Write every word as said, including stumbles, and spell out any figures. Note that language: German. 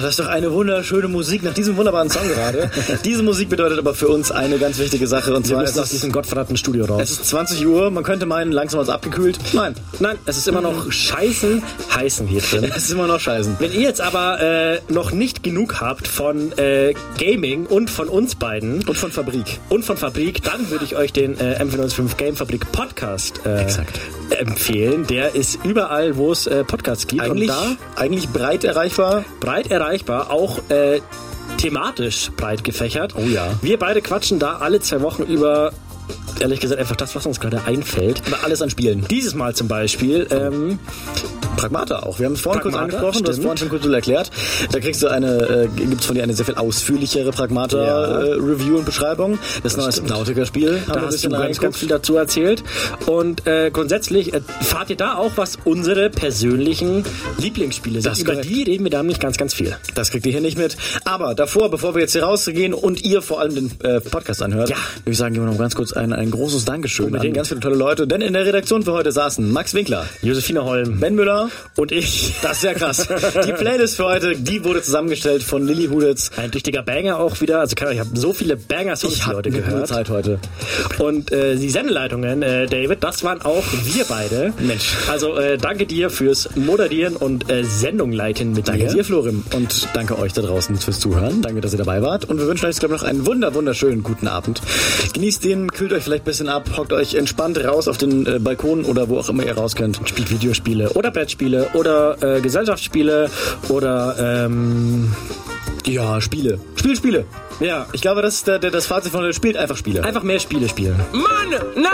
das ist doch eine wunderschöne Musik nach diesem wunderbaren Song gerade. Diese Musik bedeutet aber für uns eine ganz wichtige Sache. Und zwar Wir müssen ist aus diesem gottverdammten Studio raus. Es ist zwanzig Uhr, man könnte meinen, langsam ist abgekühlt. Nein. Nein, es ist immer noch scheißen heißen hier drin. Es ist immer noch scheißen. Wenn ihr jetzt aber äh, noch nicht genug habt von äh, Gaming und von uns beiden Und von Fabrik. und von Fabrik, dann würde ich euch den äh, M vier neun fünf Game Fabrik Podcast äh, Exakt. empfehlen. Der ist überall, wo es äh, Podcasts gibt. Eigentlich, und da eigentlich breit erreichbar. breit erreichbar, auch äh, thematisch breit gefächert. Oh ja. Wir beide quatschen da alle zwei Wochen über, ehrlich gesagt, einfach das, was uns gerade einfällt. Aber alles an Spielen. Dieses Mal zum Beispiel ähm, Pragmata auch. Wir haben es vorhin kurz Pragmata, angesprochen, du hast stimmt. vorhin schon kurz erklärt. Da kriegst du eine, äh, gibt's von dir eine sehr viel ausführlichere Ja. Pragmata-Review äh, und Beschreibung. Das, neue stimmt. Subnautica-Spiel. Da hast du ganz, ganz viel dazu erzählt. Und äh, grundsätzlich äh, erfahrt ihr da auch, was unsere persönlichen Lieblingsspiele sind. Das ist Über korrekt. die reden wir da nämlich ganz, ganz viel. Das kriegt ihr hier nicht mit. Aber davor, bevor wir jetzt hier rausgehen und ihr vor allem den äh, Podcast anhört, Ja. würde ich sagen, geben wir noch ganz kurz ein, ein großes Dankeschön Unbedingt. an ganz viele tolle Leute. Denn in der Redaktion für heute saßen Max Winkler, Josephine Holm Ben Müller. und ich. Das ist ja krass. Die Playlist für heute, die wurde zusammengestellt von Lilly Huditz. Ein richtiger Banger auch wieder. Also ich habe so viele Banger-Songs Ich für habe heute eine gute gehört. Zeit heute. Und äh, die Sendeleitungen, äh, David, das waren auch wir beide. Mensch. Also äh, danke dir fürs Moderieren und äh, Sendung leiten mit Danke mir. dir, Florim. Und danke euch da draußen fürs Zuhören. Danke, dass ihr dabei wart. Und wir wünschen euch, glaube ich, noch einen wunder, wunderschönen guten Abend. Genießt den, kühlt euch vielleicht ein bisschen ab, hockt euch entspannt raus auf den äh, Balkon oder wo auch immer ihr raus könnt. Spielt Videospiele oder Brettspiele oder äh, Gesellschaftsspiele oder ähm, Ja, Spiele. Spiel Spiele. ja, Ich glaube, das ist der, der, das Fazit von der spielt einfach Spiele. einfach mehr Spiele spielen. Mann, nein!